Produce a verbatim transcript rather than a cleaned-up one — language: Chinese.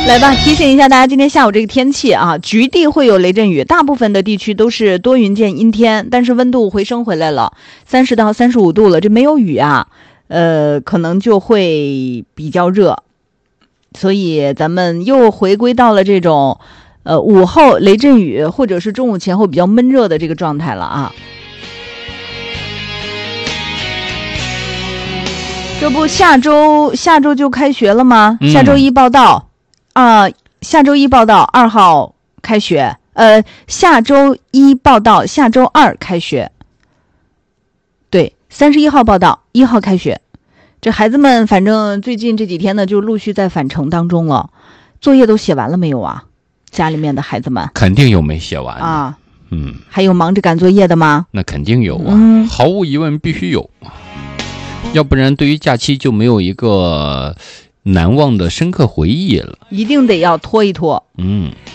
来吧，提醒一下大家，今天下午这个天气啊，局地会有雷阵雨，大部分的地区都是多云见阴天，但是温度回升回来了，三十到三十五度了，这没有雨啊，呃，可能就会比较热，所以咱们又回归到了这种，呃，午后雷阵雨或者是中午前后比较闷热的这个状态了啊。这不下周下周就开学了吗？ 嗯、 下周一报到。啊、呃，下周一报到，二号开学。呃，下周一报到，下周二开学。对，三十一号报到，一号开学。这孩子们反正最近这几天呢，就陆续在返程当中了。作业都写完了没有啊？家里面的孩子们肯定有没写完啊。 嗯， 还有忙着赶作业的吗？ 那肯定有啊， 嗯、 毫无疑问必须有，要不然对于假期就没有一个难忘的深刻回忆了， 一定得要拖一拖。 嗯。